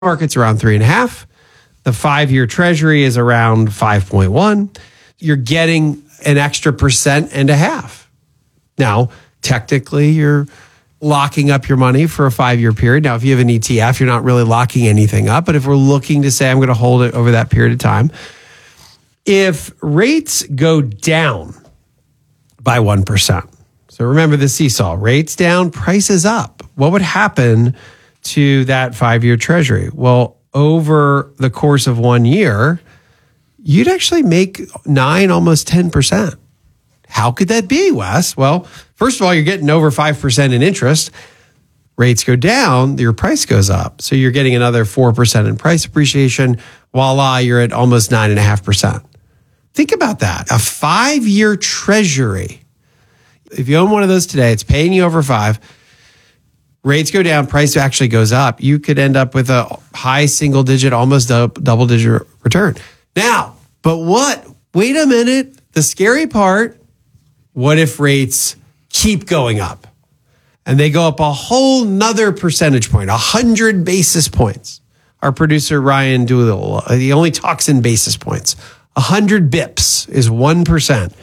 market's around 3.5. The 5-year treasury is around 5.1. You're getting an extra 1.5%. Now, technically, you're locking up your money for a 5-year period. Now, if you have an ETF, you're not really locking anything up. But if we're looking to say, I'm going to hold it over that period of time, if rates go down by 1%, so remember the seesaw, rates down, prices up, what would happen to that 5-year treasury? Well, over the course of 1 year, you'd actually make 9, almost 10%. How could that be, Wes? Well, first of all, you're getting over 5% in interest. Rates go down, your price goes up. So you're getting another 4% in price appreciation. Voila, you're at almost 9.5%. Think about that. A 5-year treasury. If you own one of those today, it's paying you over 5. Rates go down, price actually goes up. You could end up with a high single digit, almost double digit return. Now, but what? Wait a minute. The scary part, what if rates keep going up and they go up a whole nother percentage point, 100 basis points? Our producer, Ryan Doolittle, he only talks in basis points. 100 bips is 1%.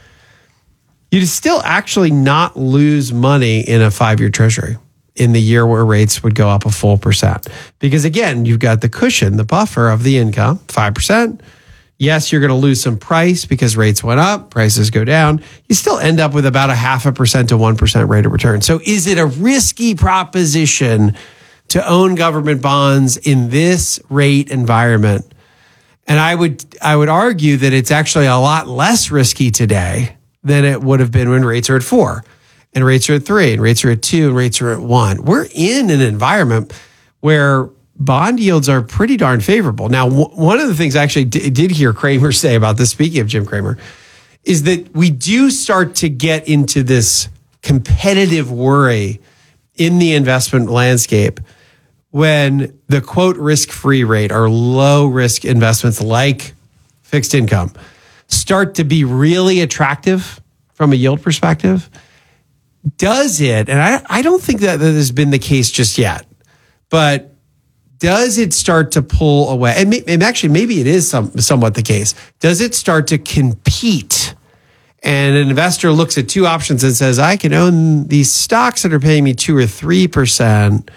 You'd still actually not lose money in a 5-year treasury in the year where rates would go up a full percent. Because again, you've got the cushion, the buffer of the income, 5%. Yes, you're going to lose some price because rates went up, prices go down. You still end up with about a 0.5% to 1% rate of return. So is it a risky proposition to own government bonds in this rate environment? And I would argue that it's actually a lot less risky today than it would have been when rates are at 4 and rates are at 3 and rates are at 2 and rates are at 1. We're in an environment where bond yields are pretty darn favorable. Now, one of the things I actually did hear Cramer say about this, speaking of Jim Cramer, is that we do start to get into this competitive worry in the investment landscape when the quote risk-free rate or low-risk investments like fixed income start to be really attractive from a yield perspective. Does it, and I don't think that has been the case just yet, but does it start to pull away? And actually, maybe it is somewhat the case. Does it start to compete? And an investor looks at two options and says, I can own these stocks that are paying me 2 or 3%.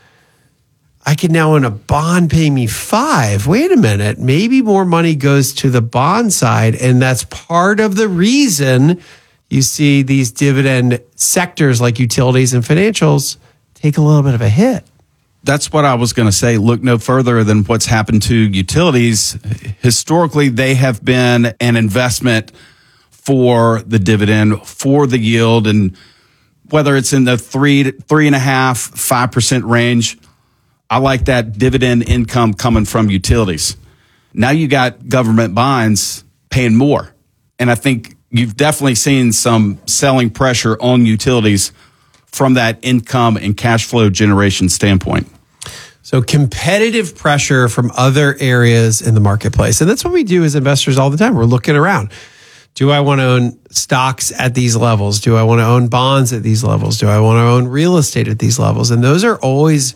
I can now own a bond paying me 5%. Wait a minute. Maybe more money goes to the bond side. And that's part of the reason you see these dividend sectors like utilities and financials take a little bit of a hit. That's what I was going to say. Look no further than what's happened to utilities. Historically, they have been an investment for the dividend, for the yield, and whether it's in the 3.5%, 5% range, I like that dividend income coming from utilities. Now you got government bonds paying more, and I think you've definitely seen some selling pressure on utilities from that income and cash flow generation standpoint. So competitive pressure from other areas in the marketplace. And that's what we do as investors all the time. We're looking around. Do I want to own stocks at these levels? Do I want to own bonds at these levels? Do I want to own real estate at these levels? And those are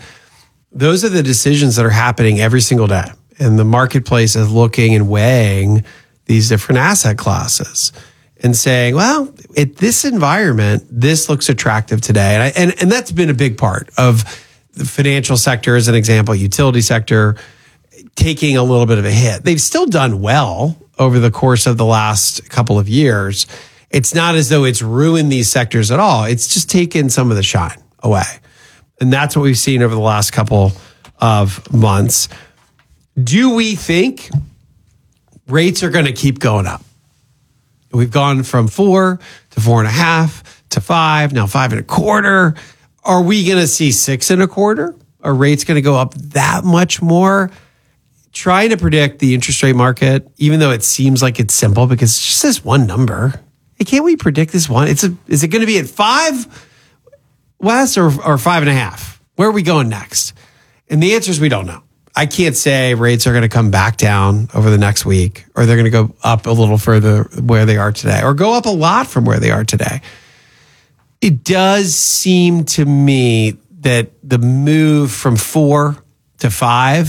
the decisions that are happening every single day. And the marketplace is looking and weighing these different asset classes and saying, well, at this environment, this looks attractive today. And that's been a big part of the financial sector, as an example, utility sector, taking a little bit of a hit. They've still done well over the course of the last couple of years. It's not as though it's ruined these sectors at all. It's just taken some of the shine away. And that's what we've seen over the last couple of months. Do we think rates are going to keep going up? We've gone from 4 to 4.5 to 5, now 5.25. Are we going to see 6.25? Are rates going to go up that much more? Trying to predict the interest rate market, even though it seems like it's simple because it's just this one number. Hey, can't we predict this one? Is it going to be at 5, Wes, or 5.5? Where are we going next? And the answer is we don't know. I can't say rates are going to come back down over the next week, or they're going to go up a little further where they are today, or go up a lot from where they are today. It does seem to me that the move from 4 to 5